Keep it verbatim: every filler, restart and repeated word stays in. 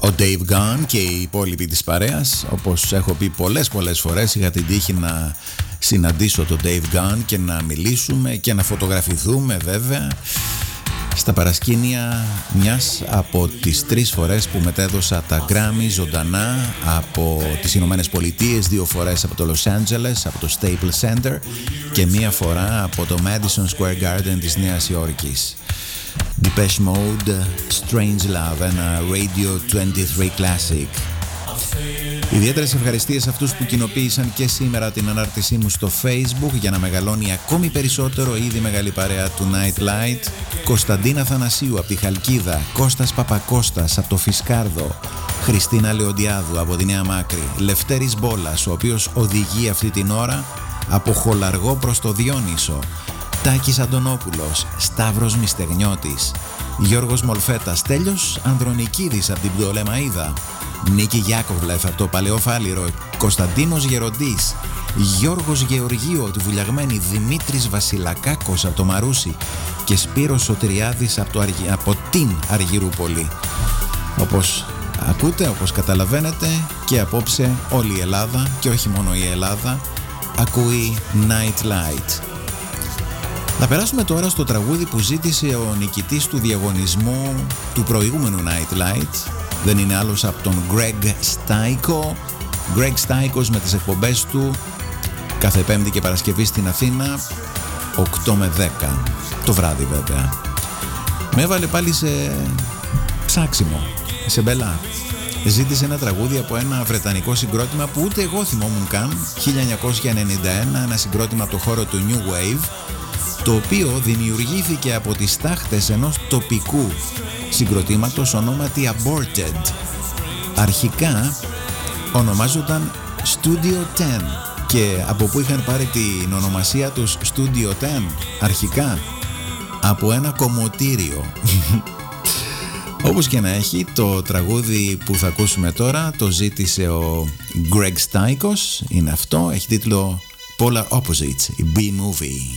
Ο Dave Gunn και οι υπόλοιποι της παρέας. Όπως έχω πει πολλές πολλές φορές, είχα την τύχη να συναντήσω τον Dave Gunn και να μιλήσουμε και να φωτογραφηθούμε βέβαια στα παρασκήνια μιας από τις τρεις φορές που μετέδωσα τα Grammy ζωντανά από τις Ηνωμένες Πολιτείες, δύο φορές από το Los Angeles, από το Staples Center και μία φορά από το Madison Square Garden της Νέας Υόρκης. Depeche Mode, Strange Love, ένα Radio είκοσι τρία Classic. Ιδιαίτερες ευχαριστίες σε αυτούς που κοινοποίησαν και σήμερα την ανάρτησή μου στο Facebook για να μεγαλώνει ακόμη περισσότερο η ήδη μεγάλη παρέα του Night Light. Κωνσταντίνα Θανασίου από τη Χαλκίδα, Κώστας Παπακώστας από το Φισκάρδο, Χριστίνα Λεοντιάδου από τη Νέα Μάκρη, Λευτέρης Μπόλας, ο οποίος οδηγεί αυτή την ώρα από Χολαργό προς το Διόνυσο, Τάκης Αντωνόπουλος, Σταύρος Μιστεγνιώτης, Γιώργος Μολφέτας, Τέλειος Ανδρονικίδης από την Πτωλεμαΐδα, Νίκη Γιάκοβλεφ από το Παλαιό Φάληρο, Κωνσταντίνος Γεροντής, Γιώργος Γεωργίου από τη Βουλιαγμένη, Δημήτρης Βασιλακάκος από το Μαρούσι και Σπύρος Σωτηριάδης από, το Αργυ... από την Αργυρούπολη. Όπως ακούτε, όπως καταλαβαίνετε, και απόψε όλη η Ελλάδα και όχι μόνο η Ελλάδα ακούει Night Light. Να περάσουμε τώρα στο τραγούδι που ζήτησε ο νικητής του διαγωνισμού του προηγούμενου Night Light. Δεν είναι άλλος από τον Greg Staiko. Greg Staikos με τις εκπομπές του κάθε Πέμπτη και Παρασκευή στην Αθήνα οκτώ με δέκα το βράδυ βέβαια. Με έβαλε πάλι σε ψάξιμο, σε μπελά. Ζήτησε ένα τραγούδι από ένα βρετανικό συγκρότημα που ούτε εγώ θυμόμουν καν, χίλια εννιακόσια ενενήντα ένα, ένα συγκρότημα από το χώρο του New Wave, το οποίο δημιουργήθηκε από τις τάχτες ενός τοπικού συγκροτήματος ονόματι Aborted. Αρχικά ονομάζονταν Studio δέκα και από που είχαν πάρει την ονομασία τους Studio δέκα αρχικά? Από ένα κομμωτήριο. Όπως και να έχει, το τραγούδι που θα ακούσουμε τώρα το ζήτησε ο Greg Staikos, είναι αυτό, έχει τίτλο Polar Opposites, η B-Movie.